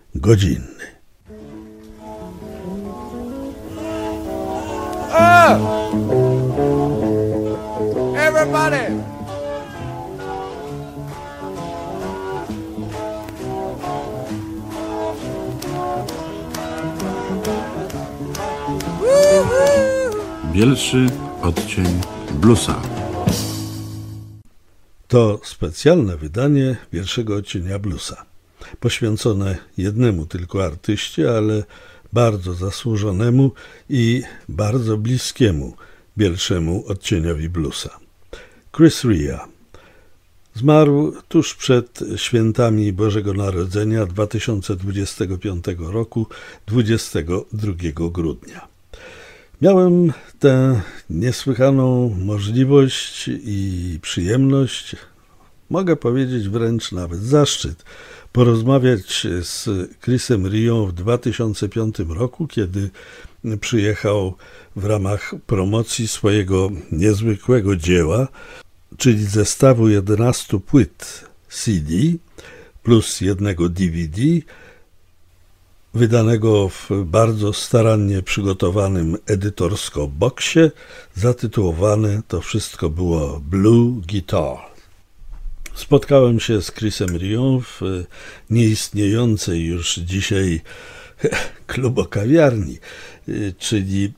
godzinny. Everybody! Bielszy odcień bluesa. To specjalne wydanie pierwszego odcienia bluesa, poświęcone jednemu tylko artyście, ale bardzo zasłużonemu i bardzo bliskiemu bielszemu odcieniowi bluesa. Chris Rea zmarł tuż przed świętami Bożego Narodzenia 2025 roku, 22 grudnia. Miałem tę niesłychaną możliwość i przyjemność, mogę powiedzieć wręcz nawet zaszczyt, porozmawiać z Chrisem Reą w 2005 roku, kiedy przyjechał w ramach promocji swojego niezwykłego dzieła, czyli zestawu 11 płyt CD plus jednego DVD, wydanego w bardzo starannie przygotowanym edytorsko boksie, zatytułowane to wszystko było Blue Guitar. Spotkałem się z Chrisem Reą w nieistniejącej już dzisiaj klubokawiarni, czyli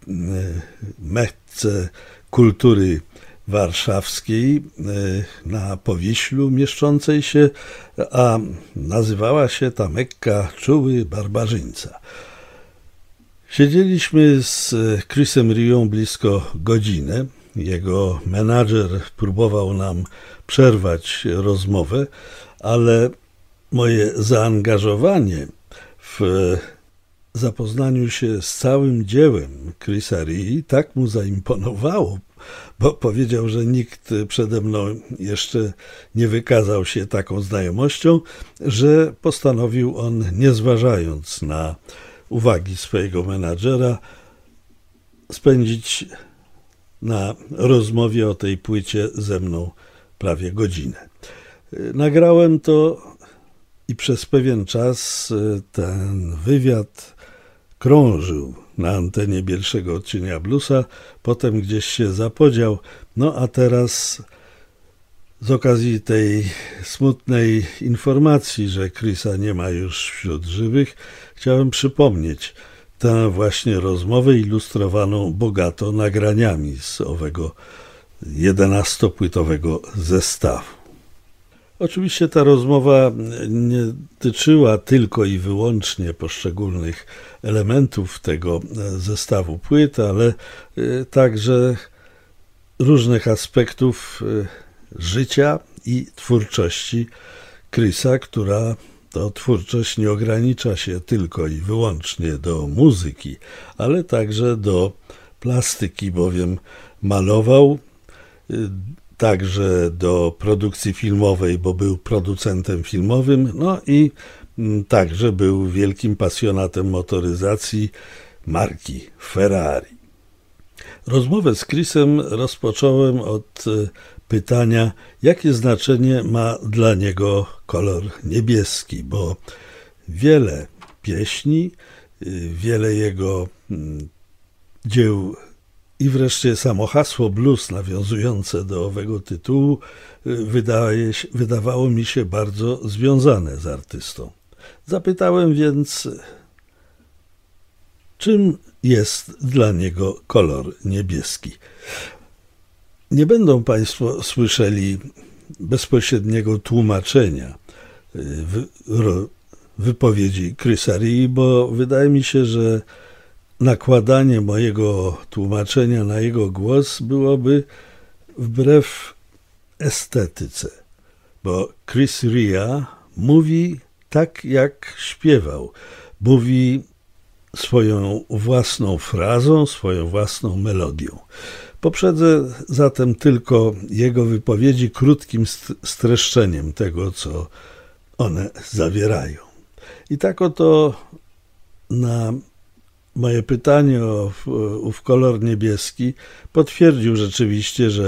Mecce Kultury Warszawskiej na Powiślu mieszczącej się, a nazywała się ta Mekka Czuły Barbarzyńca. Siedzieliśmy z Chrisem Reą blisko godzinę. Jego menadżer próbował nam przerwać rozmowę, ale moje zaangażowanie w zapoznaniu się z całym dziełem Chrisa Rea tak mu zaimponowało, bo powiedział, że nikt przede mną jeszcze nie wykazał się taką znajomością, że postanowił on, nie zważając na uwagi swojego menadżera, spędzić na rozmowie o tej płycie ze mną prawie godzinę. Nagrałem to i przez pewien czas ten wywiad krążył na antenie pierwszego odcienia bluesa, potem gdzieś się zapodział, no a teraz z okazji tej smutnej informacji, że Chrisa nie ma już wśród żywych, chciałem przypomnieć tę właśnie rozmowę ilustrowaną bogato nagraniami z owego 11-płytowego zestawu. Oczywiście ta rozmowa nie dotyczyła tylko i wyłącznie poszczególnych elementów tego zestawu płyt, ale także różnych aspektów życia i twórczości Chrisa, która to twórczość nie ogranicza się tylko i wyłącznie do muzyki, ale także do plastyki, bowiem malował, także do produkcji filmowej, bo był producentem filmowym, no i także był wielkim pasjonatem motoryzacji marki Ferrari. Rozmowę z Chrisem rozpocząłem od pytania, jakie znaczenie ma dla niego kolor niebieski, bo wiele pieśni, wiele jego dzieł i wreszcie samo hasło blues nawiązujące do owego tytułu wydawało mi się bardzo związane z artystą. Zapytałem więc, czym jest dla niego kolor niebieski. Nie będą Państwo słyszeli bezpośredniego tłumaczenia wypowiedzi Chrisa Rea, bo wydaje mi się, że nakładanie mojego tłumaczenia na jego głos byłoby wbrew estetyce, bo Chris Rea mówi tak, jak śpiewał. Mówi swoją własną frazą, swoją własną melodią. Poprzedzę zatem tylko jego wypowiedzi krótkim streszczeniem tego, co one zawierają. I tak oto na moje pytanie o ów kolor niebieski potwierdził rzeczywiście, że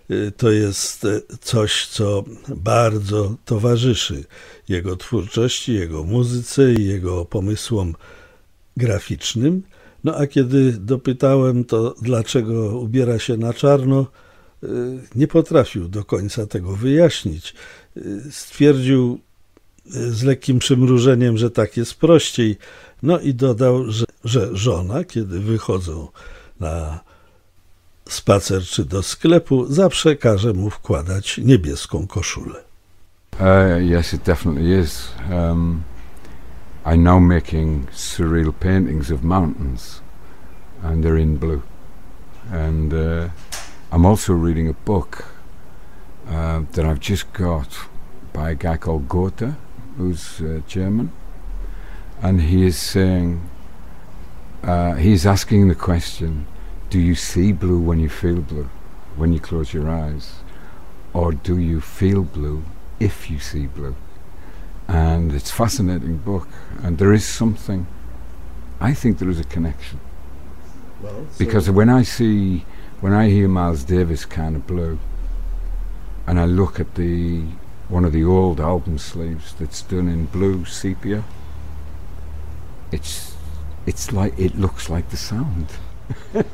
to jest coś, co bardzo towarzyszy jego twórczości, jego muzyce i jego pomysłom graficznym. No a kiedy dopytałem to, dlaczego ubiera się na czarno, nie potrafił do końca tego wyjaśnić. Stwierdził z lekkim przymrużeniem, że tak jest prościej. No i dodał, że żona, kiedy wychodzą na spacer czy do sklepu, zawsze każe mu wkładać niebieską koszulę. Yes, it definitely is. I'm now making surreal paintings of mountains, and they're in blue. And I'm also reading a book that I've just got by a guy called Goethe, who's German, and he is saying, he's asking the question, do you see blue when you feel blue, when you close your eyes, or do you feel blue if you see blue? And it's a fascinating book, and there is something, I think there is a connection. Well, because when I hear Miles Davis kind of blue, and I look at one of the old album sleeves that's done in blue sepia, it's like, it looks like the sound.